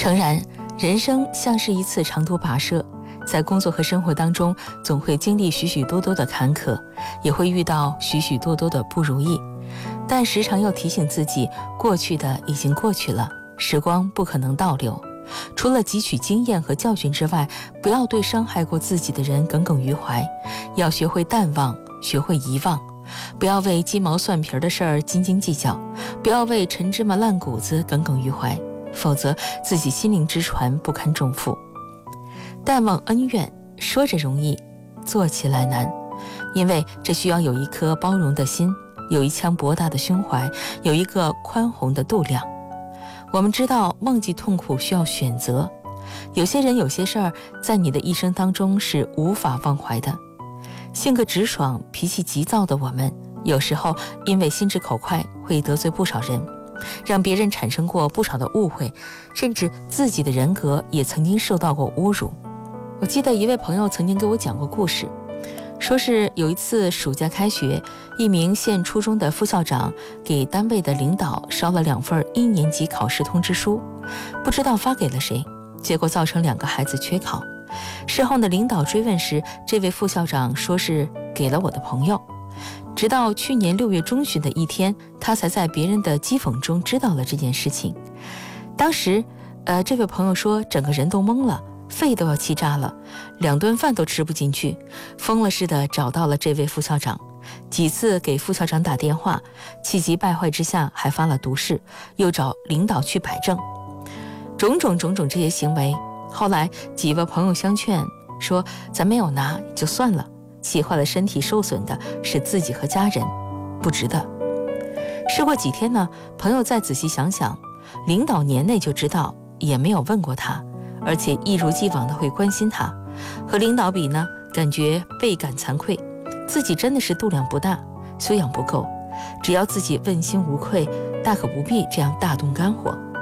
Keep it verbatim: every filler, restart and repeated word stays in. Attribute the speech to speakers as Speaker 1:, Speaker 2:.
Speaker 1: 诚然，人生像是一次长途跋涉，在工作和生活当中，总会经历许许多多的坎坷，也会遇到许许多多的不如意。但时常要提醒自己，过去的已经过去了，时光不可能倒流。除了汲取经验和教训之外，不要对伤害过自己的人耿耿于怀，要学会淡忘，学会遗忘。不要为鸡毛蒜皮的事儿斤斤计较，不要为陈芝麻烂谷子耿耿于怀，否则自己心灵之船不堪重负。淡忘恩怨，说着容易，做起来难，因为这需要有一颗包容的心，有一腔博大的胸怀，有一个宽宏的度量。我们知道忘记痛苦需要选择，有些人有些事儿在你的一生当中是无法忘怀的。性格直爽、脾气急躁的我们，有时候因为心直口快会得罪不少人，让别人产生过不少的误会，甚至自己的人格也曾经受到过侮辱。我记得一位朋友曾经给我讲过故事，说是有一次暑假开学，一名县初中的副校长给单位的领导捎了两份一年级考试通知书，不知道发给了谁，结果造成两个孩子缺考。事后的领导追问时，这位副校长说是给了我的朋友。直到去年六月中旬的一天，他才在别人的讥讽中知道了这件事情。当时，呃，这位朋友说整个人都懵了，肺都要气炸了，两顿饭都吃不进去，疯了似的找到了这位副校长，几次给副校长打电话，气急败坏之下还发了毒誓，又找领导去摆正。种种种种这些行为，后来几位朋友相劝说，咱没有拿就算了，气坏了身体受损的是自己和家人，不值得。事过几天呢，朋友再仔细想想，领导年内就知道，也没有问过他，而且一如既往的会关心他。和领导比呢，感觉倍感惭愧，自己真的是度量不大，修养不够，只要自己问心无愧，大可不必这样大动肝火。